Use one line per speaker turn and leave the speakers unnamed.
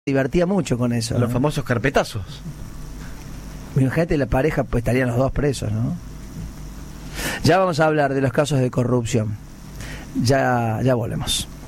divertía mucho con eso.
Los
¿no?
famosos carpetazos.
Imagínate la pareja, pues estarían los dos presos, ¿no? Ya vamos a hablar de los casos de corrupción. Ya volvemos.